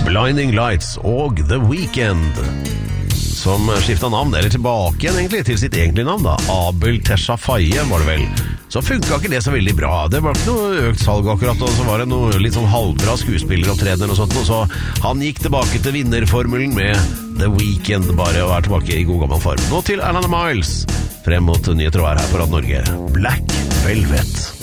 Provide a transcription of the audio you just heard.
Blinding Lights og The Weeknd, som skiftet navn, eller tilbake igjen egentlig, til sitt egentlige navn da. Abel Tesfaye var det vel. Så funket ikke det så veldig bra. Det var ikke noe økt salg akkurat, og så var det noe litt sånn halvbra skuespilleropptreden og sånt, og så han gikk tilbake til vinnerformelen med The Weeknd, bare å være tilbake i god gammel form. Nå til Alana Miles, frem mot nyheter og her på Radio Norge. Black Velvet.